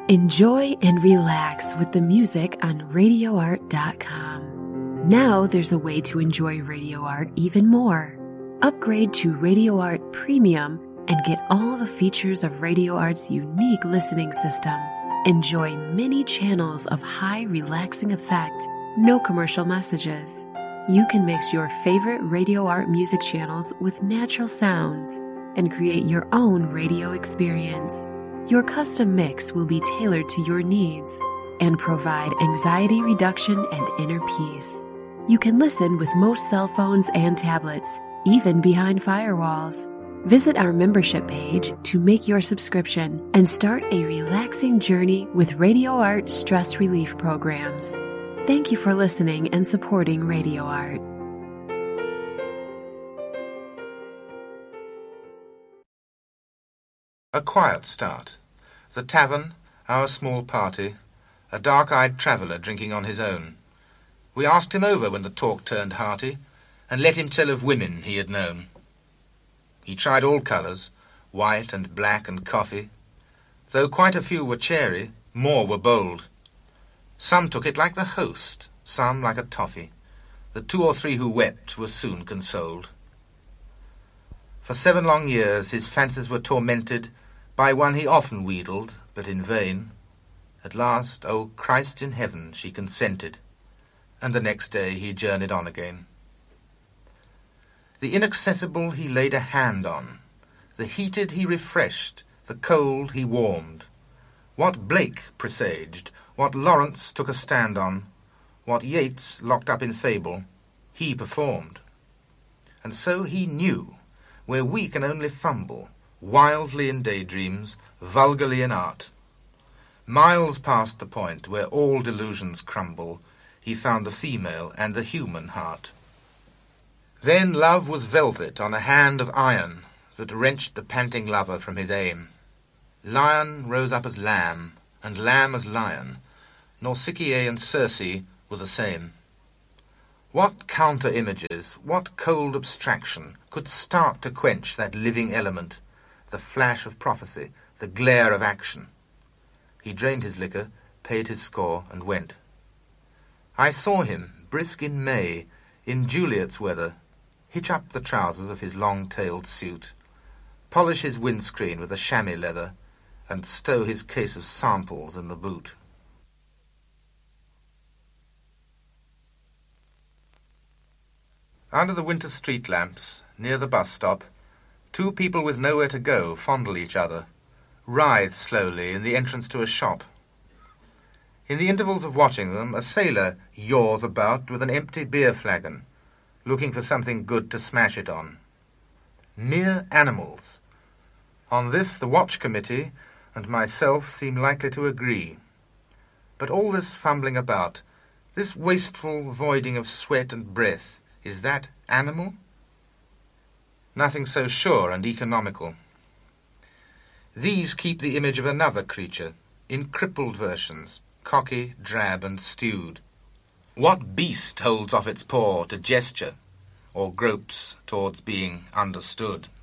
Enjoy and relax with the music on RadioArt.com. Now there's a way to enjoy Radio Art even more. Upgrade to Radio Art Premium and get all the features of Radio Art's unique listening system. Enjoy many channels of high relaxing effect, no commercial messages. You can mix your favorite Radio Art music channels with natural sounds and create your own radio experience. Your custom mix will be tailored to your needs and provide anxiety reduction and inner peace. You can listen with most cell phones and tablets, even behind firewalls. Visit our membership page to make your subscription and start a relaxing journey with Radio Art stress relief programs. Thank you for listening and supporting Radio Art. A quiet start. The tavern, our small party, a dark-eyed traveller drinking on his own. We asked him over when the talk turned hearty, and let him tell of women he had known. He tried all colours, white and black and coffee. Though quite a few were cherry, more were bold. Some took it like the host, some like a toffee. The 2 or 3 who wept were soon consoled. For 7 long years his fancies were tormented by one he often wheedled, but in vain. At last, O Christ in heaven, she consented, and the next day he journeyed on again. The inaccessible he laid a hand on, the heated he refreshed, the cold he warmed. What Blake presaged, what Lawrence took a stand on, what Yeats locked up in fable, he performed. And so he knew, where we can only fumble, wildly in daydreams, vulgarly in art. Miles past the point where all delusions crumble, he found the female and the human heart. Then love was velvet on a hand of iron that wrenched the panting lover from his aim. Lion rose up as lamb, and lamb as lion. Nausicaa and Circe were the same. What counter-images, what cold abstraction could start to quench that living element, the flash of prophecy, the glare of action? He drained his liquor, paid his score, and went. I saw him, brisk in May, in Juliet's weather, hitch up the trousers of his long-tailed suit, polish his windscreen with a chamois leather, and stow his case of samples in the boot. Under the winter street lamps, near the bus stop, 2 people with nowhere to go fondle each other, writhe slowly in the entrance to a shop. In the intervals of watching them, a sailor yaws about with an empty beer flagon, looking for something good to smash it on. Mere animals. On this the watch committee and myself seem likely to agree. But all this fumbling about, this wasteful voiding of sweat and breath, is that animal? Nothing so sure and economical. These keep the image of another creature, in crippled versions, cocky, drab, and stewed. What beast holds off its paw to gesture, or gropes towards being understood?